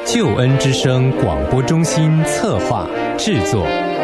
救恩之声广播中心策划制作。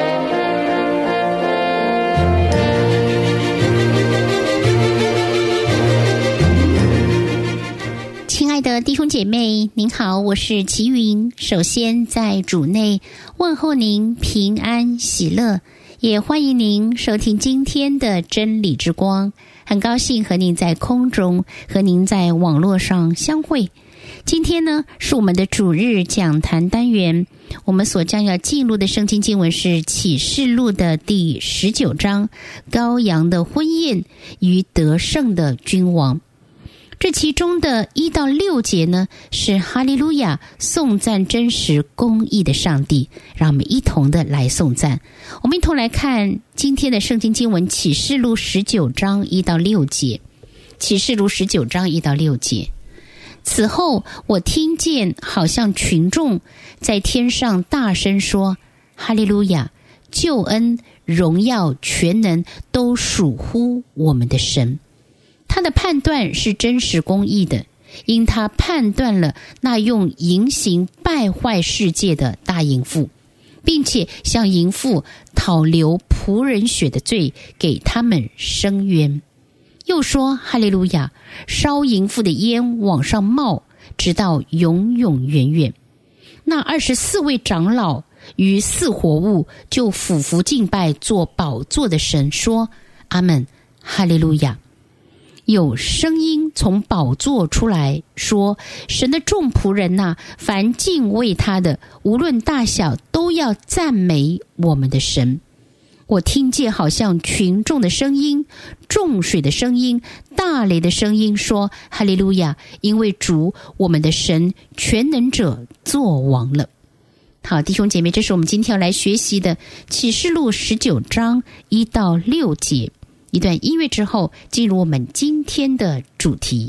亲爱的弟兄姐妹，您好，我是齐云。首先在主内问候您平安喜乐，也欢迎您收听今天的真理之光。很高兴和您在空中，和您在网络上相会。今天呢，是我们的主日讲坛单元，我们所将要进入的圣经经文是启示录的第19章，羔羊的婚宴与得胜的君王。这其中的1到6节呢，是哈利路亚，颂赞真实公义的上帝。让我们一同的来颂赞。我们一同来看今天的圣经经文，启示录19章1到6节。启示录19章1到6节。此后我听见好像群众在天上大声说，哈利路亚，救恩、荣耀、全能都属乎我们的神。他的判断是真实公义的，因他判断了那用淫行败坏世界的大淫妇，并且向淫妇讨流仆人血的罪，给他们伸冤。又说，哈利路亚，烧淫妇的烟往上冒，直到永永远远。那24位长老与4活物就俯伏敬拜做宝座的神，说，阿们，哈利路亚。有声音从宝座出来说，神的众仆人哪，凡敬畏他的，无论大小，都要赞美我们的神。我听见好像群众的声音，众水的声音，大雷的声音，说，哈利路亚，因为主我们的神全能者作王了。好，弟兄姐妹，这是我们今天要来学习的启示录19章1到6节。一段音乐之后，进入我们今天的主题。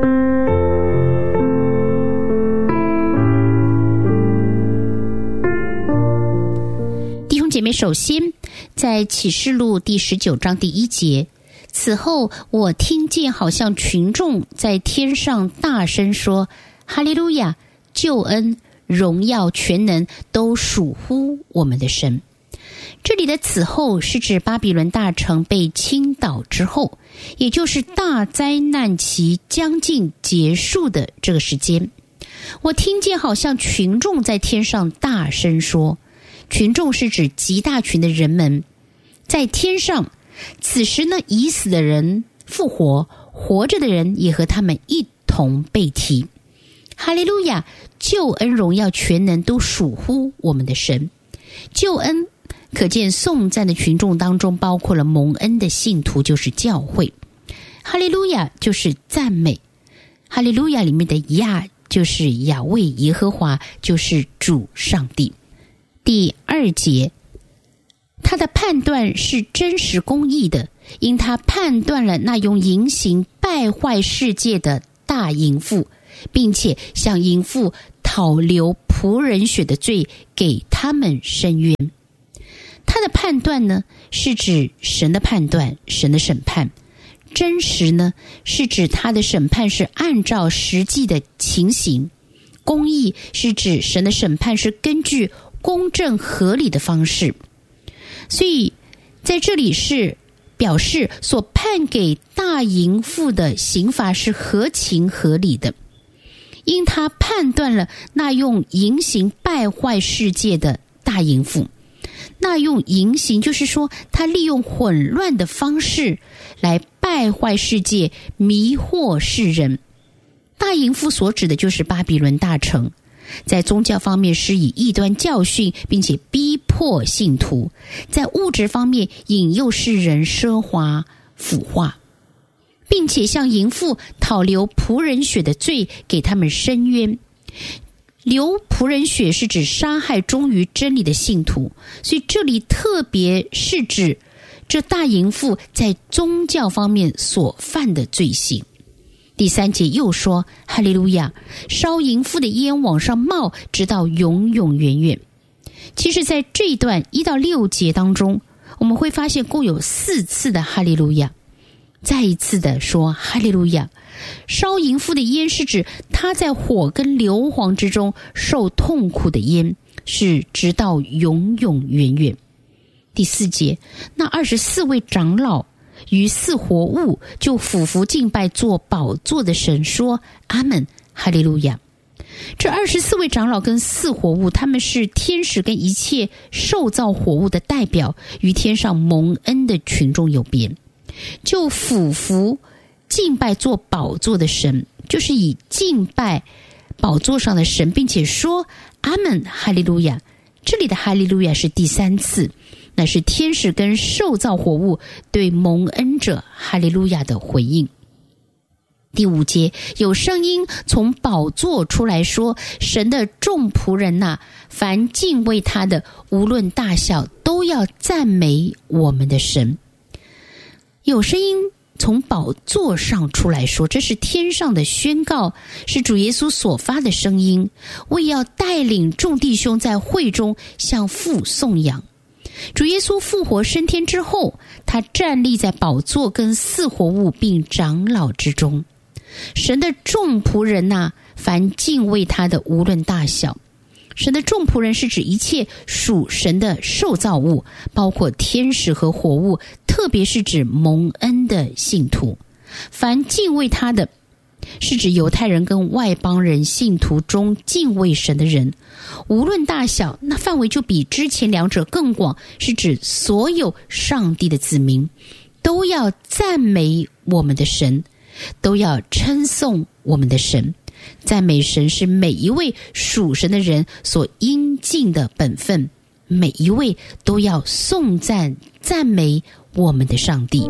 弟兄姐妹，首先在启示录第19章第1节，此后我听见好像群众在天上大声说，哈利路亚，救恩、荣耀、全能都属乎我们的神。这里的此后是指巴比伦大城被倾倒之后，也就是大灾难期将近结束的这个时间。我听见好像群众在天上大声说，群众是指极大群的人们在天上。此时呢，已死的人复活，活着的人也和他们一同被提。哈利路亚，救恩、荣耀、全能都属乎我们的神。救恩可见颂赞的群众当中包括了蒙恩的信徒，就是教会。哈利路亚就是赞美，哈利路亚里面的亚就是亚卫耶和华，就是主上帝。第2节，他的判断是真实公义的，因他判断了那用淫行败坏世界的大淫妇，并且向淫妇讨流仆人血的罪，给他们伸冤。他的判断呢，是指神的判断，神的审判。真实呢，是指他的审判是按照实际的情形。公义是指神的审判是根据公正合理的方式。所以在这里是表示所判给大淫妇的刑罚是合情合理的，因他判断了那用淫行败坏世界的大淫妇。那用淫行就是说，他利用混乱的方式来败坏世界，迷惑世人。大淫妇所指的就是巴比伦大城，在宗教方面施以异端教训，并且逼迫信徒；在物质方面引诱世人奢华腐化，并且向淫妇讨流仆人血的罪，给他们伸冤。流仆人血是指杀害忠于真理的信徒，所以这里特别是指这大淫妇在宗教方面所犯的罪行。第3节又说，哈利路亚，烧淫妇的烟往上冒，直到永永远远。其实在这一段1到6节当中，我们会发现共有4次的哈利路亚。 再一次的说哈利路亚。烧淫妇的烟是指他在火跟硫磺之中受痛苦的烟，是直到永永远远。第4节，那24位长老与4活物就俯伏敬拜做宝座的神，说阿们，哈利路亚。这24位长老跟4活物，他们是天使跟一切受造活物的代表，与天上蒙恩的群众有别，就俯伏敬拜做宝座的神，就是以敬拜宝座上的神，并且说阿们，哈利路亚。这里的哈利路亚是第3次，那是天使跟受造活物对蒙恩者哈利路亚的回应。第5节，有声音从宝座出来说，神的众仆人呐，凡敬畏他的，无论大小，都要赞美我们的神。有声音从宝座上出来说，这是天上的宣告，是主耶稣所发的声音，为要带领众弟兄在会中向父颂扬。主耶稣复活升天之后，他站立在宝座跟4活物并长老之中。神的众仆人呐，凡敬畏他的，无论大小。神的众仆人是指一切属神的受造物，包括天使和活物，特别是指蒙恩的信徒。凡敬畏他的，是指犹太人跟外邦人信徒中敬畏神的人，无论大小，那范围就比之前两者更广，是指所有上帝的子民都要赞美我们的神，都要称颂我们的神。赞美神是每一位属神的人所应尽的本分，每一位都要颂赞赞美我们的上帝。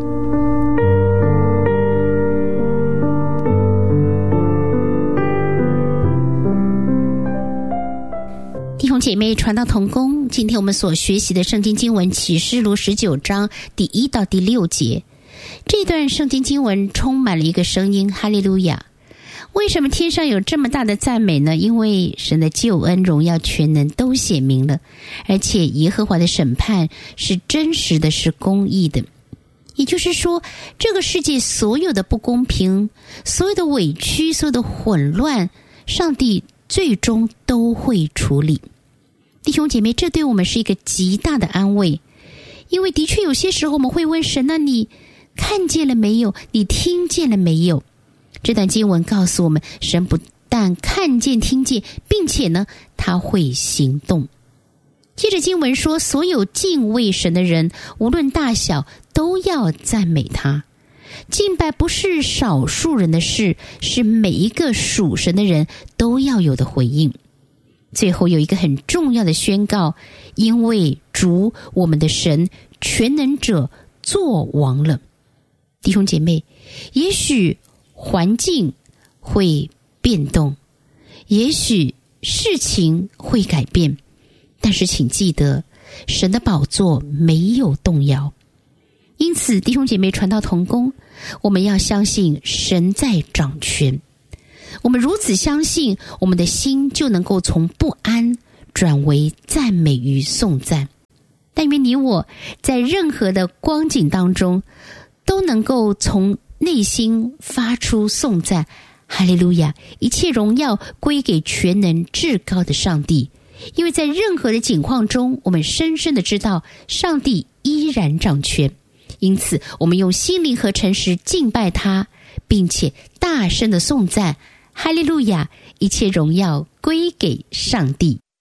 弟兄姐妹，传道同工，今天我们所学习的圣经经文启示录19章第1到第6节，这段圣经经文充满了一个声音，哈利路亚。为什么天上有这么大的赞美呢？因为神的救恩、荣耀、全能都显明了，而且耶和华的审判是真实的，是公义的。也就是说，这个世界所有的不公平、所有的委屈、所有的混乱，上帝最终都会处理。弟兄姐妹，这对我们是一个极大的安慰，因为的确有些时候我们会问神，那你看见了没有？你听见了没有？这段经文告诉我们，神不但看见听见，并且呢，他会行动。接着经文说，所有敬畏神的人，无论大小，都要赞美他。敬拜不是少数人的事，是每一个属神的人都要有的回应。最后有一个很重要的宣告，因为主我们的神全能者作王了。弟兄姐妹，也许环境会变动，也许事情会改变，但是请记得，神的宝座没有动摇。因此弟兄姐妹，传道同工，我们要相信神在掌权。我们如此相信，我们的心就能够从不安转为赞美与颂赞。但愿你我在任何的光景当中，都能够从内心发出颂赞，哈利路亚，一切荣耀归给全能至高的上帝。因为在任何的境况中，我们深深的知道上帝依然掌权，因此我们用心灵和诚实敬拜他，并且大声的颂赞，哈利路亚，一切荣耀归给上帝。